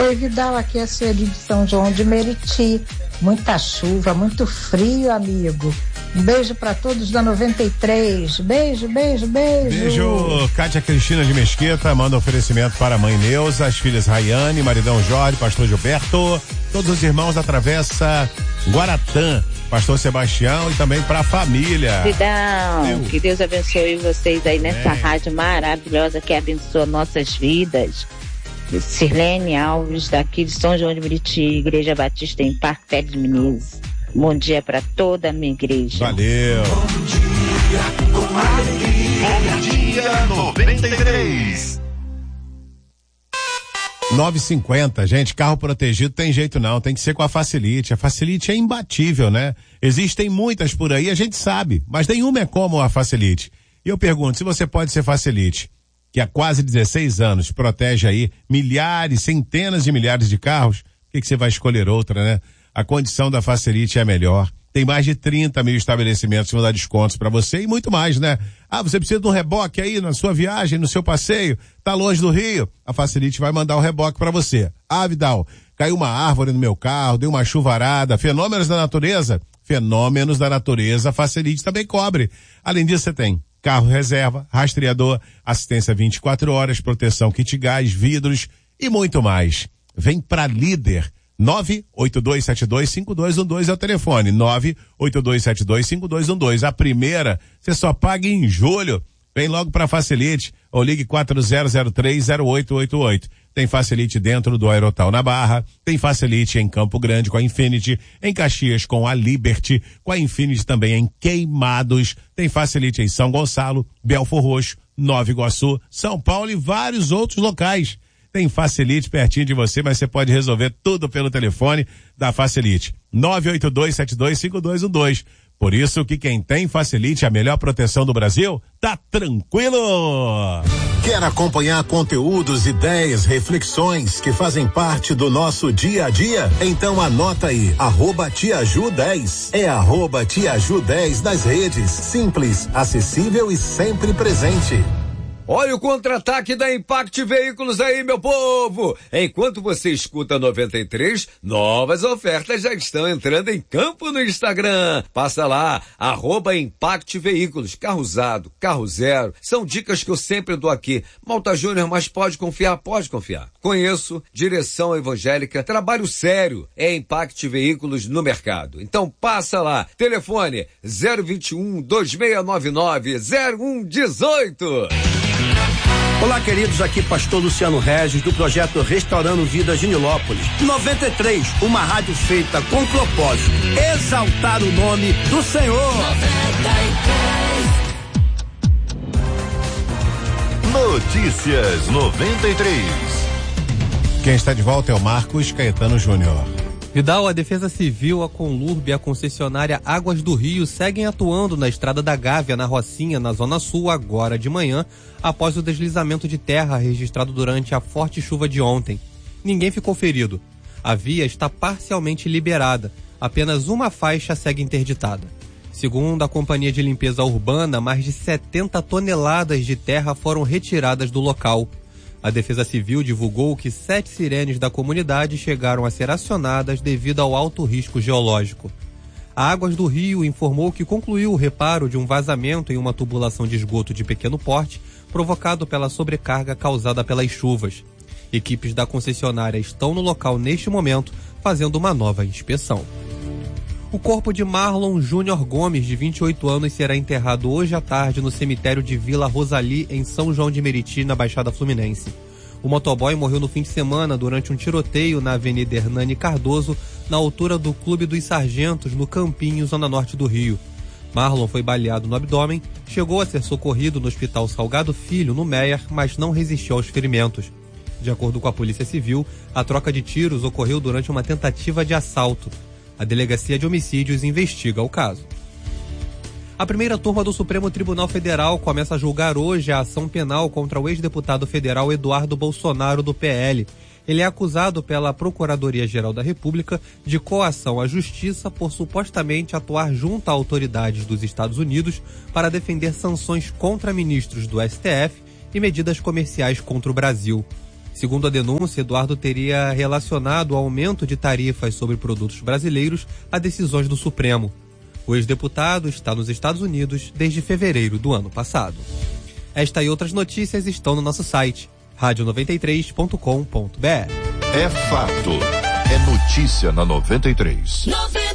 Oi, Vidal, aqui é a Sueli de São João de Meriti. Muita chuva, muito frio, amigo. Um beijo para todos da 93. Beijo. Beijo, Kátia Cristina de Mesquita manda oferecimento para a mãe Neuza, as filhas Rayane, maridão Jorge, pastor Gilberto, todos os irmãos da Travessa Guaratã, pastor Sebastião e também para a família. Vidal, que Deus abençoe vocês aí nessa rádio maravilhosa que abençoa nossas vidas. Sirlene Alves, daqui de São João de Meriti, Igreja Batista em Parque Pérez de Menezes. Bom dia para toda a minha igreja. Valeu. Bom dia, com alegria. Bom dia 93. 9,50, gente, carro protegido tem jeito não, tem que ser com a Facilite. A Facilite é imbatível, né? Existem muitas por aí, a gente sabe, mas nenhuma é como a Facilite. E eu pergunto, se você pode ser Facilite, que há quase 16 anos protege aí milhares, centenas de milhares de carros, por que você vai escolher outra, né? A condição da Facilite é melhor. Tem mais de 30 mil estabelecimentos que vão dar descontos para você e muito mais, né? Ah, você precisa de um reboque aí na sua viagem, no seu passeio, tá longe do Rio? A Facilite vai mandar o reboque para você. Ah, Vidal, caiu uma árvore no meu carro, deu uma chuvarada, fenômenos da natureza? Fenômenos da natureza, a Facilite também cobre. Além disso, você tem carro reserva, rastreador, assistência 24 horas, proteção kit gás, vidros e muito mais. Vem pra Líder. 982725212 é o telefone. 982725212. A primeira, você só paga em julho. Vem logo pra Facilite ou ligue 40030888. Tem Facilite dentro do Aerotal na Barra, tem Facilite em Campo Grande com a Infinity, em Caxias com a Liberty, com a Infinity também em Queimados, tem Facilite em São Gonçalo, Belfor Roxo, Nova Iguaçu, São Paulo e vários outros locais. Tem Facilite pertinho de você, mas você pode resolver tudo pelo telefone da Facilite. 982725212. Por isso que quem tem Facilite, a melhor proteção do Brasil, tá tranquilo! Quer acompanhar conteúdos, ideias, reflexões que fazem parte do nosso dia a dia? Então anota aí, @TiaJu10. É @TiaJu10 nas redes. Simples, acessível e sempre presente. Olha o contra-ataque da Impact Veículos aí, meu povo! Enquanto você escuta 93, novas ofertas já estão entrando em campo no Instagram. Passa lá, @Impact Veículos. Carro usado, carro zero. São dicas que eu sempre dou aqui. Malta Júnior, mas pode confiar, pode confiar. Conheço, direção evangélica, trabalho sério. É Impact Veículos no mercado. Então passa lá. Telefone 021-2699-0118. Olá, queridos, aqui pastor Luciano Regis do projeto Restaurando Vida Genilópolis. 93, uma rádio feita com propósito, exaltar o nome do Senhor. 93. Notícias 93. Quem está de volta é o Marcos Caetano Júnior. Vidal, a Defesa Civil, a Conlurb e a concessionária Águas do Rio seguem atuando na Estrada da Gávea, na Rocinha, na Zona Sul, agora de manhã, após o deslizamento de terra registrado durante a forte chuva de ontem. Ninguém ficou ferido. A via está parcialmente liberada. Apenas uma faixa segue interditada. Segundo a Companhia de Limpeza Urbana, mais de 70 toneladas de terra foram retiradas do local. A Defesa Civil divulgou que 7 sirenes da comunidade chegaram a ser acionadas devido ao alto risco geológico. A Águas do Rio informou que concluiu o reparo de um vazamento em uma tubulação de esgoto de pequeno porte, provocado pela sobrecarga causada pelas chuvas. Equipes da concessionária estão no local neste momento, fazendo uma nova inspeção. O corpo de Marlon Júnior Gomes, de 28 anos, será enterrado hoje à tarde no cemitério de Vila Rosali, em São João de Meriti, na Baixada Fluminense. O motoboy morreu no fim de semana durante um tiroteio na Avenida Hernani Cardoso, na altura do Clube dos Sargentos, no Campinho, zona norte do Rio. Marlon foi baleado no abdômen, chegou a ser socorrido no Hospital Salgado Filho, no Meier, mas não resistiu aos ferimentos. De acordo com a Polícia Civil, a troca de tiros ocorreu durante uma tentativa de assalto. A Delegacia de Homicídios investiga o caso. A primeira turma do Supremo Tribunal Federal começa a julgar hoje a ação penal contra o ex-deputado federal Eduardo Bolsonaro, do PL. Ele é acusado pela Procuradoria-Geral da República de coação à justiça por supostamente atuar junto a autoridades dos Estados Unidos para defender sanções contra ministros do STF e medidas comerciais contra o Brasil. Segundo a denúncia, Eduardo teria relacionado o aumento de tarifas sobre produtos brasileiros a decisões do Supremo. O ex-deputado está nos Estados Unidos desde fevereiro do ano passado. Esta e outras notícias estão no nosso site, radio93.com.br. É fato. É notícia na 93.